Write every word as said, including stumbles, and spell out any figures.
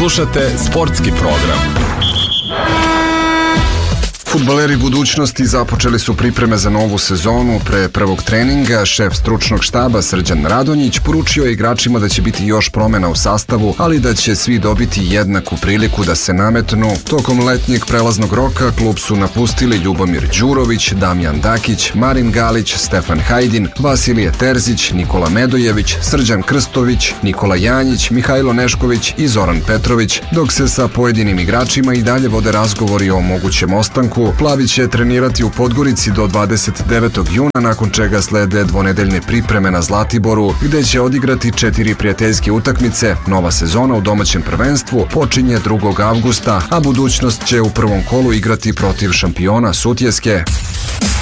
Slušate sportski program. Fudbaleri budućnosti započeli su pripreme za novu sezonu. Pre prvog treninga šef stručnog štaba Srđan Radonjić poručio je igračima da će biti još promena u sastavu, ali da će svi dobiti jednaku priliku da se nametnu. Tokom letnjeg prelaznog roka klub su napustili Ljubomir Đurović, Damjan Dakić, Marin Galić, Stefan Hajdin, Vasilije Terzić, Nikola Medojević, Srđan Krstović, Nikola Janjić, Mihajlo Nešković i Zoran Petrović, dok se sa pojedinim igračima i dalje vode razgovori o mogućem ostanku. Plavi će trenirati u Podgorici do dvadeset devetog juna, nakon čega slede dvonedeljne pripreme na Zlatiboru, gde će odigrati četiri prijateljske utakmice. Nova sezona u domaćem prvenstvu počinje drugog avgusta, a budućnost će u prvom kolu igrati protiv šampiona Sutjeske.